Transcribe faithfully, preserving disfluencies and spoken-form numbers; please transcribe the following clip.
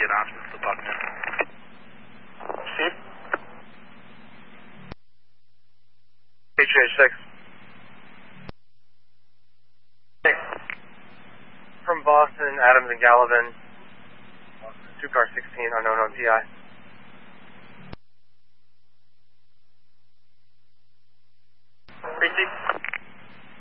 get options to Buckner. Chief? H H six. Six. From Boston, Adams and Gallivan. Two car sixteen, unknown on P I.